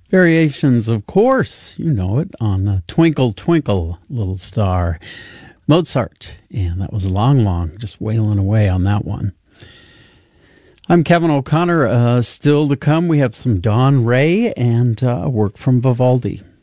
Variations, of course, you know it, on Twinkle, Twinkle, Little Star. Mozart, and that was Long Long, just wailing away on that one. I'm Kevin O'Connor. Still to come, we have some Dawn Raye and work from Vivaldi.